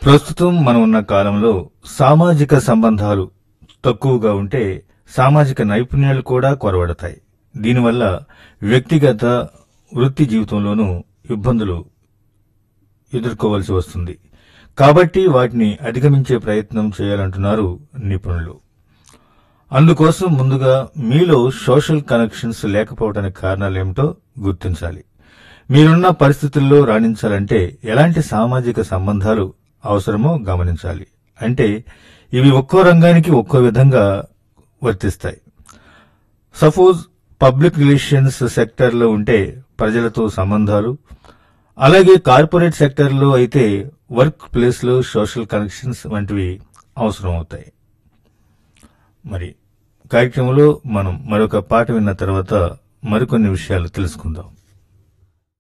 ప్రస్తుతం మనం ఉన్న కాలంలో సామాజిక సంబంధాలు తక్కువగా ఉంటే సామాజిక నైపుణ్యాలు కూడా కొరవడతాయి. దీనివల్ల వ్యక్తిగత, వృత్తి జీవితంలోనూ ఇబ్బందులు ఎదుర్కోవాల్సి వస్తుంది. కాబట్టి వాటిని అధిగమించే ప్రయత్నం చేయాలంటున్నారు నిపుణులు. అందుకోసం ముందుగా మీలో సోషల్ కనెక్షన్స్ లేకపోవడానికి కారణాలేమిటో గుర్తించాలి. మీరున్న పరిస్థితుల్లో రాణించాలంటే ఎలాంటి సామాజిక సంబంధాలు అవసరమో గమనించాలి. అంటే ఇవి ఒక్కో రంగానికి ఒక్కో విధంగా వర్తిస్తాయి. సపోజ్ పబ్లిక్ రిలేషన్స్ సెక్టర్లో ఉంటే ప్రజలతో సంబంధాలు, అలాగే కార్పొరేట్ సెక్టర్లో అయితే వర్క్ ప్లేస్లో సోషల్ కనెక్షన్స్ వంటివి అవసరం అవుతాయి. మరి కార్యక్రమంలో మనం మరొక పాట విన్న తర్వాత మరికొన్ని విషయాలు తెలుసుకుందాం.